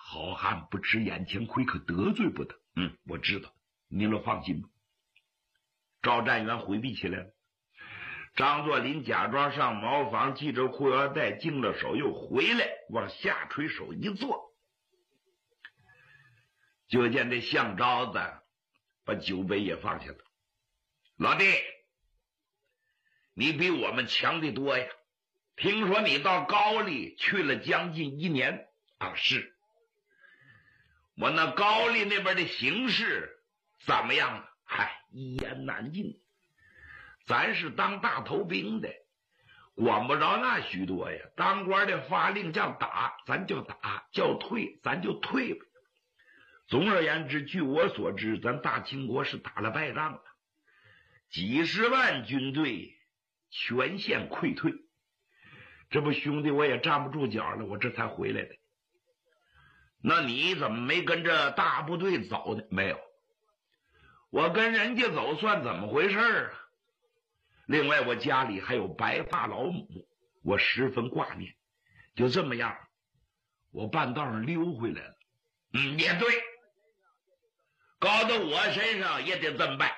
好汉不吃眼前亏，可得罪不得。我知道，您了放心吧。赵占元回避起来了。张作霖假装上茅房系着裤腰带，净了手，又回来往下垂手一坐，就见这项招子把酒杯也放下了。老弟，你比我们强得多呀，听说你到高丽去了将近1年啊？是。我那高丽那边的形势怎么样了？一言难尽。咱是当大头兵的，管不着那许多呀。当官的发令叫打咱就打，叫退咱就退吧。总而言之，据我所知，咱大清国是打了败仗了，几十万军队全线溃退。这不兄弟我也站不住脚了，我这才回来的。那你怎么没跟着大部队走呢？没有，我跟人家走算怎么回事啊？另外我家里还有白发老母，我十分挂念。就这么样，我半道上溜回来了。也对，搞到我身上也得这么办。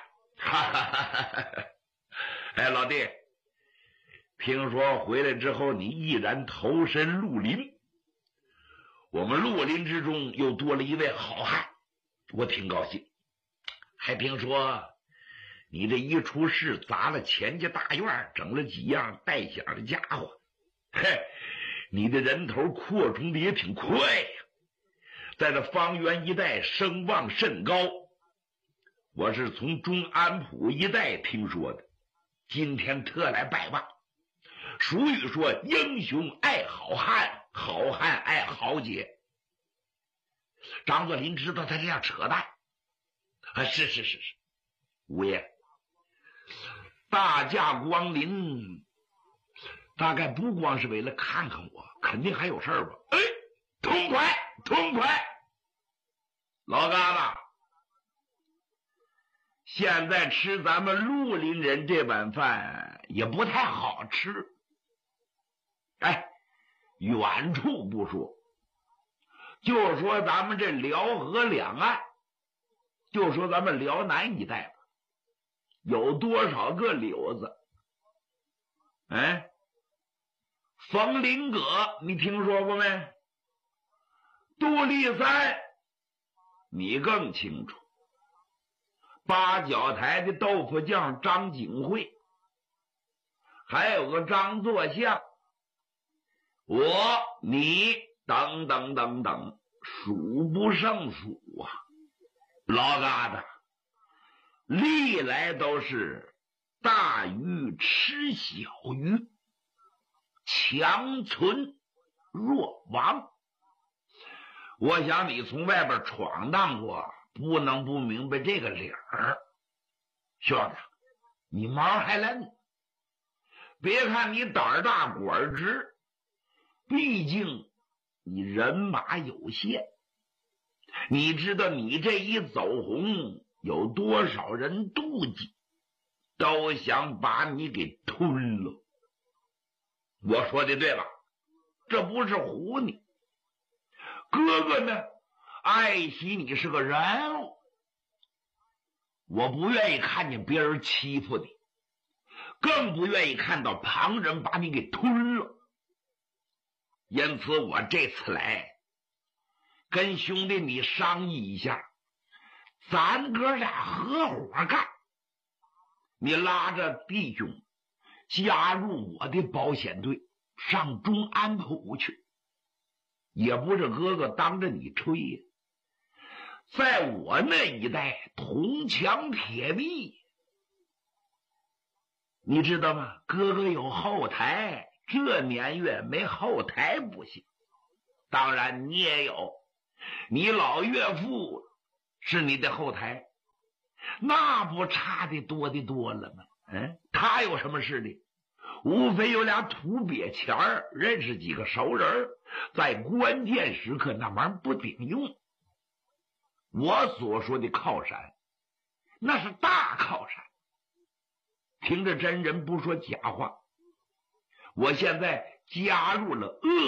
老弟，听说回来之后你毅然投身绿林，我们绿林之中又多了一位好汉，我挺高兴。还听说你这一出事砸了钱家大院，整了几样带响的家伙，你的人头扩充的也挺快呀，在这方圆一带声望甚高。我是从中安普一带听说的，今天特来拜望。俗语说英雄爱好汉，好汉爱豪杰。张作霖知道他这样扯淡，是，五爷大驾光临，大概不光是为了看看我，肯定还有事儿吧？痛快！老疙瘩，现在吃咱们绿林人这碗饭也不太好吃。远处不说，就说咱们这辽河两岸，就说咱们辽南一带吧，有多少个柳子？冯林阁你听说过没？杜立三你更清楚。八角台的豆腐匠张景惠，还有个张作相，我你等等，数不胜数啊。老疙瘩，历来都是大鱼吃小鱼，强存弱亡。我想你从外边闯荡过，不能不明白这个理儿。兄弟，你毛还嫩，别看你胆儿大管直，毕竟你人马有限。你知道你这一走红，有多少人妒忌，都想把你给吞了。我说的对吧？这不是唬你。哥哥呢，爱惜你是个人物，我不愿意看见别人欺负你，更不愿意看到旁人把你给吞了。因此我这次来跟兄弟你商议一下，咱哥俩合伙干，你拉着弟兄加入我的保险队，上中安普去。也不是哥哥当着你吹呀，在我那一带铜墙铁壁，你知道吗？哥哥有后台，这年月没后台不行。当然你也有，你老岳父是你的后台，那不差的多的多了吗？他有什么势力？无非有俩土鳖钱儿，认识几个熟人，在关键时刻那玩意儿不顶用。我所说的靠山，那是大靠山。听着真人不说假话，我现在加入了